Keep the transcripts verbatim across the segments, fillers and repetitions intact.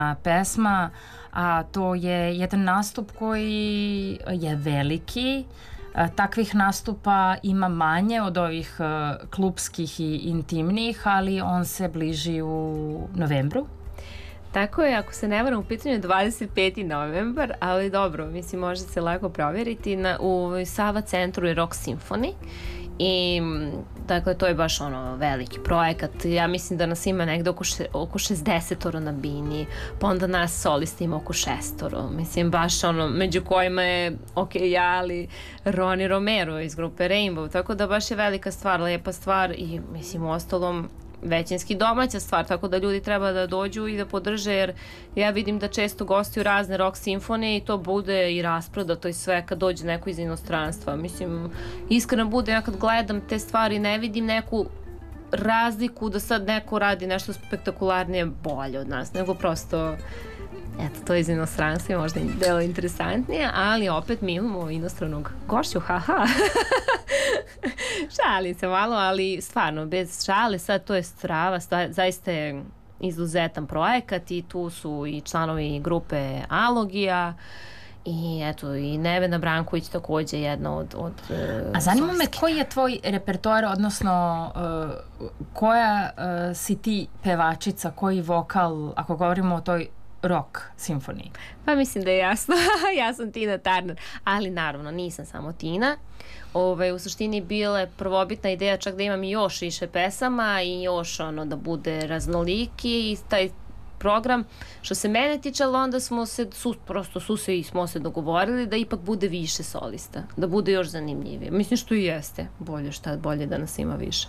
pesma, a to je jedan nastup koji je veliki. Takvih nastupa ima manje od ovih klupskih i intimnih, ali on se bliži u novembru. Tako je, ako se ne varam, u pitanju je dvadeset peti novembar, ali dobro, mislim, može se lako provjeriti. Na, u Sava centru je Rock Symphony i dakle to je baš ono veliki projekat. Ja mislim da nas ima negde oko, še, oko šezdesetoro na bini, pa onda nas solisti ima oko šestoro. Mislim, baš ono, među kojima je ok, ja, ali Ronnie Romero iz grupe Rainbow, tako da baš je velika stvar, lepa stvar i mislim, u ostalom većinski domaća stvar, tako da ljudi treba da dođu i da podrže, jer ja vidim da često gostuju razne rock simfonije i to bude i rasprodato i sve kad dođe neko iz inostranstva. Mislim, iskreno bude, ja kad gledam te stvari ne vidim neku razliku da sad neko radi nešto spektakularnije bolje od nas, nego prosto eto, to je iz inostranstva, možda je delo interesantnije, ali opet mi imamo inostranog gošću, haha. Šalim se malo, ali stvarno, bez šale, sad to je strava, zaista je izuzetan projekat i tu su i članovi grupe Alogija i eto, i Nevena Branković takođe jedna od... od A zanima me koji je tvoj repertoar, odnosno uh, koja uh, si ti pevačica, koji vokal, ako govorimo o toj rock simfoniji? Pa mislim da je jasno, ja sam Tina Turner, ali naravno nisam samo Tina. Ove, u suštini bila je prvobitna ideja čak da imam još više pesama i još ono da bude raznoliki i taj program što se mene tiče, ali onda smo se su, prosto su se i smo se dogovorili da ipak bude više solista, da bude još zanimljivije. Mislim što i jeste, bolje šta bolje da nas ima više.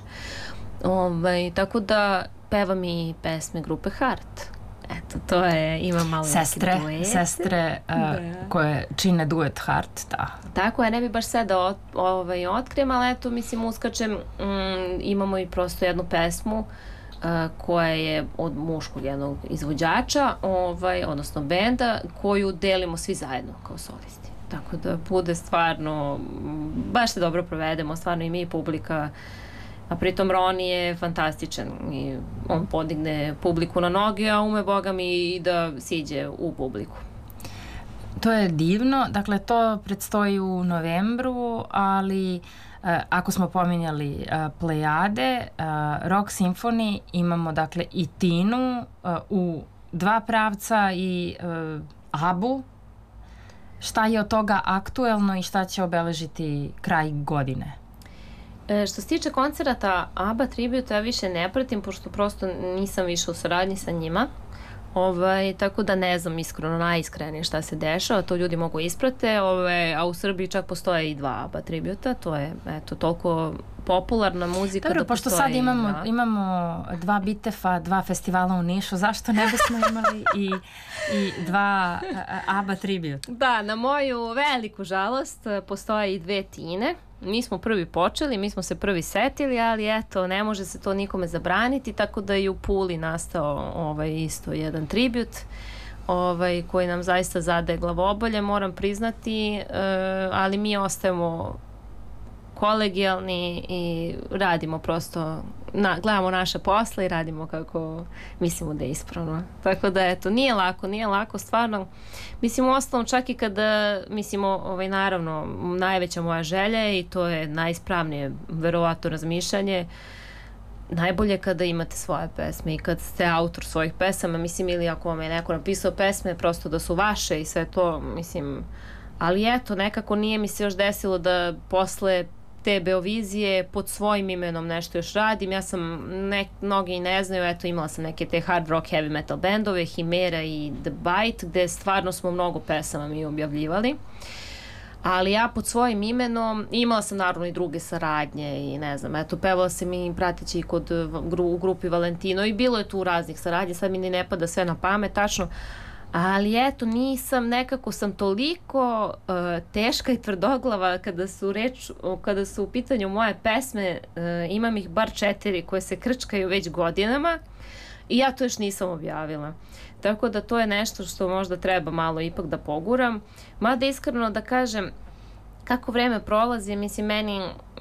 Ove, tako da pevam i pesme grupe Heart. Eto, to je, ima malo sestre, duete. Sestre uh, koje čine duet Heart, da. Tako je, ne bi baš sve da ot, ovaj, otkrijem, ali eto, mislim, uskačem, mm, imamo i prosto jednu pesmu uh, koja je od muškog jednog izvođača, ovaj, odnosno benda, koju delimo svi zajedno kao solisti. Tako da bude stvarno, baš se dobro provedemo, stvarno i mi i publika. A pritom Roni je fantastičan i on podigne publiku na noge, a ume Boga mi i da siđe u publiku. To je divno, dakle to predstoji u novembru, ali uh, ako smo pominjali uh, Plejade, uh, Rock Symphony, imamo dakle i Tinu uh, u dva pravca i uh, Abu. Šta je od toga aktuelno i šta će obeležiti kraj godine? E, što se tiče koncerata ABBA Tribute, ja više ne pratim, pošto prosto nisam više u saradnji sa njima. Ovaj, tako da ne znam iskreno, najiskrenije šta se dešava, to ljudi mogu isprate, ovaj, a u Srbiji čak postoje i dva ABBA Tributa, to je eto, toliko popularna muzika. Dobro, da pošto sad imamo, dva. imamo dva Bitefa, dva festivala u Nišu, zašto ne bismo imali i, i dva ABBA Tribute? Da, na moju veliku žalost postoje i dve Tine. Mi smo prvi počeli, mi smo se prvi setili, ali eto, ne može se to nikome zabraniti, tako da je u Puli nastao ovaj, isto jedan tribut, ovaj, koji nam zaista zadaje glavobolje, moram priznati, e, ali mi ostajemo kolegijalni i radimo prosto, na, gledamo naše posle i radimo kako mislimo da je ispravno. Tako da, eto, nije lako, nije lako, stvarno. Mislim, u ostalom, čak i kada, mislimo, ovaj, naravno, najveća moja želja i to je najispravnije, verovatno, razmišljanje, najbolje kada imate svoje pesme i kad ste autor svojih pesama, mislim, ili ako vam je neko napisao pesme, prosto da su vaše i sve to, mislim, ali eto, nekako nije mi se još desilo da posle te Beovizije pod svojim imenom nešto još radim. Ja sam, ne, mnogi ne znaju, eto imala sam neke te hard rock heavy metal bendove, Himera i The Bite, gde stvarno smo mnogo pesama mi objavljivali. Ali ja pod svojim imenom, imala sam naravno i druge saradnje i ne znam, eto pevala sam i prateći i kod, u grupi Valentino i bilo je tu raznih saradnje, sad mi ni ne pada sve na pamet, tačno. Ali eto, nisam, nekako sam toliko uh, teška i tvrdoglava kada su reč, kada su u pitanju moje pesme, uh, imam ih bar četiri koje se krčkaju već godinama i ja to još nisam objavila. Tako da to je nešto što možda treba malo ipak da poguram. Mada iskreno da kažem, kako vreme prolazi, mislim, meni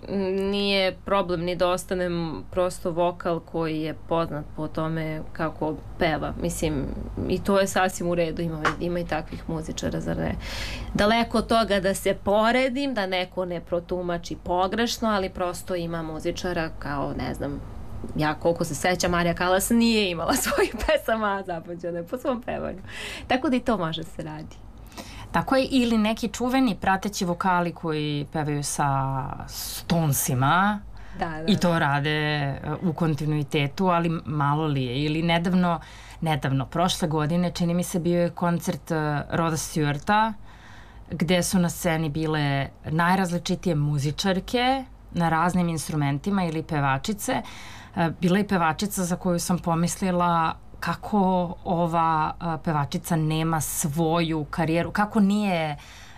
nije problem ni da ostanem prosto vokal koji je poznat po tome kako peva. Mislim, i to je sasvim u redu, ima, ima i takvih muzičara, zar ne? Daleko od toga da se poredim, da neko ne protumači pogrešno, ali prosto ima muzičara kao, ne znam, ja koliko se sećam, Marija Kalas nije imala svojih pesama zapođene po svom pevanju. Tako da i to može se radi. Tako je, ili neki čuveni prateći vokali koji pevaju sa Stonesima da, da, i to rade u kontinuitetu, ali malo li je. Ili nedavno, nedavno, prošle godine, čini mi se, bio je koncert Roda Stewarta, gde su na sceni bile najrazličitije muzičarke na raznim instrumentima ili pevačice. Bila je pevačica za koju sam pomislila kako ova pevačica nema svoju karijeru, kako nije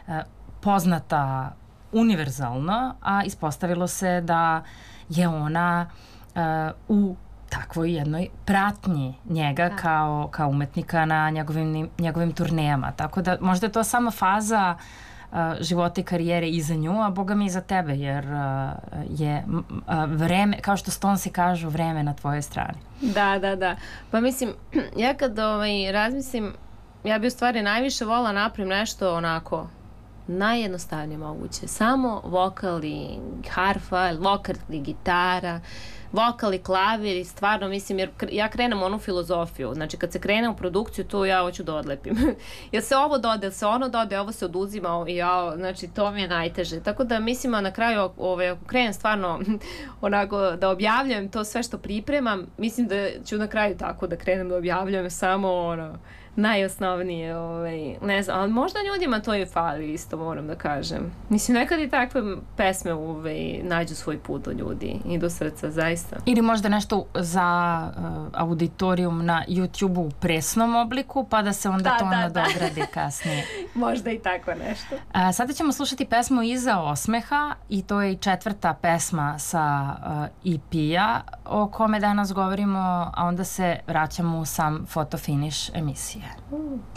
poznata univerzalno, a ispostavilo se da je ona u takvoj jednoj pratnji njega kao, kao umetnika na njegovim, njegovim turnejama. Tako da možda je to samo faza života i karijere i za nju, a boga mi i za tebe, jer je vreme, kao što Stonesi kažu, vreme na tvojoj strani. Da, da, da. Pa mislim, ja kad ovaj, razmislim, ja bi u stvari najviše volila napravim nešto onako najjednostavnije moguće. Samo vokal i harfa, vokal i gitara, vokal i klavir i stvarno mislim, jer ja krenem u onu filozofiju, znači kad se krene u produkciju, tu ja hoću da odlepim. Jer se ovo dode, se ono dode, ovo se oduzima i ja, znači to mi je najteže. Tako da mislim, na kraju ove, ako krenem stvarno onako da objavljujem to sve što pripremam, mislim da ću na kraju tako da krenem da objavljujem samo ono najosnovnije, ovaj, ne znam, ali možda ljudima to i fali isto, moram da kažem. Mislim, nekad i takve pesme ovaj, nađu svoj put do ljudi i do srca, zaista. Ili možda nešto za uh, auditorijum na YouTube-u u presnom obliku, pa da se onda da, to da, ono da. dogradi kasnije. Možda i tako nešto. A, sada ćemo slušati pesmu Iza osmeha i to je i četvrta pesma sa uh, E P-a o kome danas govorimo, a onda se vraćamo u sam fotofiniš emisije. Mm.